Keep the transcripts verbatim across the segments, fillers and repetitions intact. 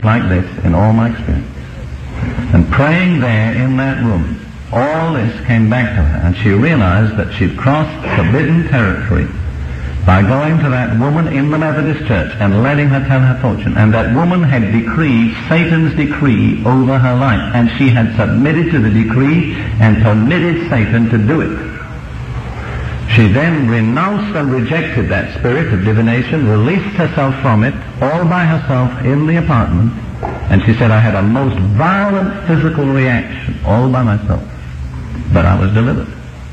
like this in all my experience. And praying there in that room, all this came back to her, and she realized that she'd crossed forbidden territory by going to that woman in the Methodist Church and letting her tell her fortune. And that woman had decreed Satan's decree over her life, and she had submitted to the decree and permitted Satan to do it. She then renounced and rejected that spirit of divination, released herself from it, all by herself in the apartment, and she said, I had a most violent physical reaction, all by myself, but I was delivered.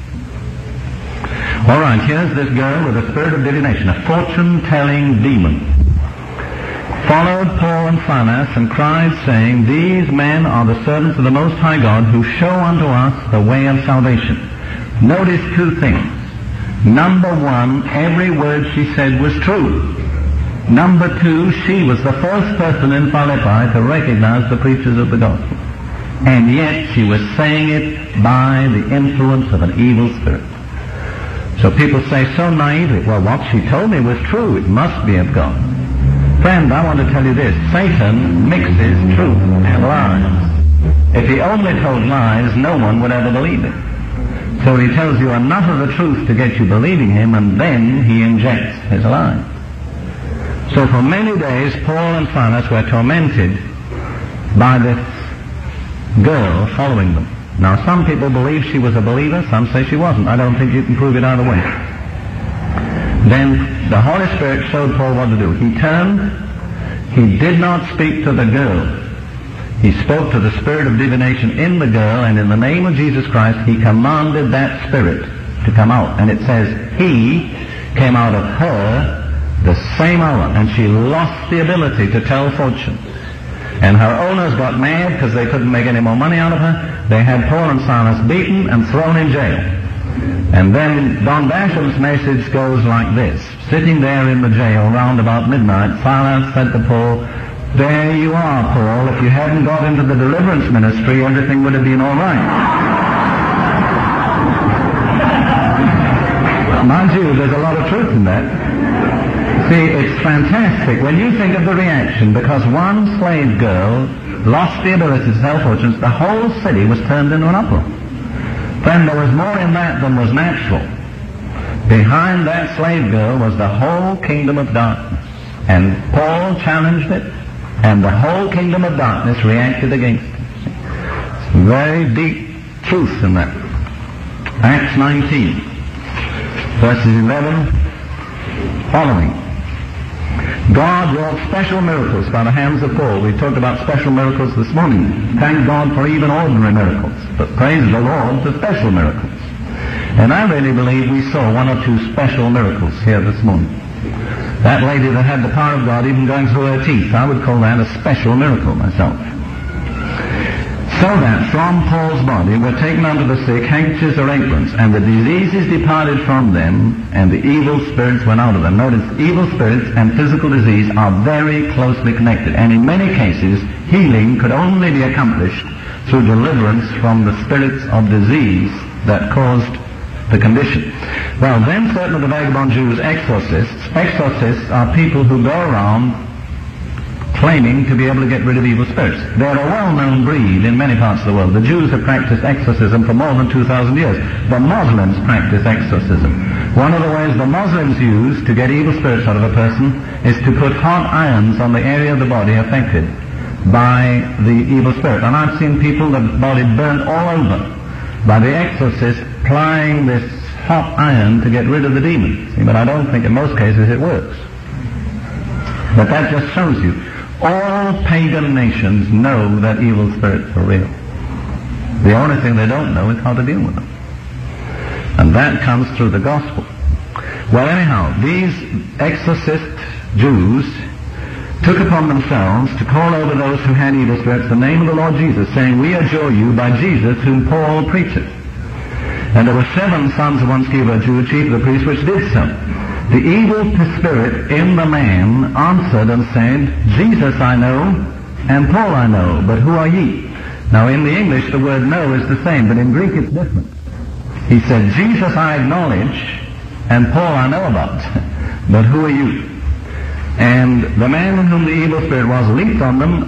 All right, here's this girl with a spirit of divination, a fortune-telling demon. Followed Paul and Silas and cried, saying, These men are the servants of the Most High God, who show unto us the way of salvation. Notice two things. Number one, every word she said was true. Number two, she was the first person in Philippi to recognize the preachers of the gospel. And yet she was saying it by the influence of an evil spirit. So people say so naively, well, what she told me was true. It must be of God. Friend, I want to tell you this. Satan mixes truth and lies. If he only told lies, no one would ever believe it. So he tells you enough of the truth to get you believing him, and then he injects his lies. So for many days, Paul and Silas were tormented by this girl following them. Now, some people believe she was a believer, some say she wasn't. I don't think you can prove it either way. Then the Holy Spirit showed Paul what to do. He turned, he did not speak to the girl. He spoke to the spirit of divination in the girl, and in the name of Jesus Christ, he commanded that spirit to come out. And it says, he came out of her the same hour, and she lost the ability to tell fortunes. And her owners got mad because they couldn't make any more money out of her. They had Paul and Silas beaten and thrown in jail. And then Don Basham's message goes like this. Sitting there in the jail round about midnight, Silas said to Paul, There you are, Paul. If you hadn't got into the deliverance ministry, everything would have been all right. Mind you, there's a lot of truth in that. See, it's fantastic when you think of the reaction, because one slave girl lost the ability to tell fortunes, the whole city was turned into an uproar. Friend, there was more in that than was natural. Behind that slave girl was the whole kingdom of darkness. And Paul challenged it, and the whole kingdom of darkness reacted against it. Some very deep truth in that. Acts nineteen, verses eleven following. God wrought special miracles by the hands of Paul. We talked about special miracles this morning. Thank God for even ordinary miracles, but praise the Lord for special miracles. And I really believe we saw one or two special miracles here this morning. That lady that had the power of God even going through her teeth, I would call that a special miracle myself. So that from Paul's body were taken unto the sick handkerchiefs or aprons, and the diseases departed from them, and the evil spirits went out of them. Notice, evil spirits and physical disease are very closely connected, and in many cases, healing could only be accomplished through deliverance from the spirits of disease that caused the condition. Well, then certain of the vagabond Jews, exorcists, exorcists are people who go around claiming to be able to get rid of evil spirits. They're a well-known breed in many parts of the world. The Jews have practiced exorcism for more than two thousand years. The Muslims practice exorcism. One of the ways the Muslims use to get evil spirits out of a person is to put hot irons on the area of the body affected by the evil spirit. And I've seen people, the body burnt all over by the exorcist plying this hot iron to get rid of the demon. See, but I don't think in most cases it works. But that just shows you, all pagan nations know that evil spirits are real. The only thing they don't know is how to deal with them. And that comes through the gospel. Well, anyhow, these exorcist Jews took upon themselves to call over those who had evil spirits the name of the Lord Jesus, saying, We adjure you by Jesus whom Paul preacheth. And there were seven sons of one Sceva, Jew, chief of the priests, which did so. The evil spirit in the man answered and said, Jesus I know, and Paul I know, but who are ye? Now in the English the word know is the same, but in Greek it's different. He said, Jesus I acknowledge, and Paul I know about, but who are you? And the man in whom the evil spirit was leaped on them,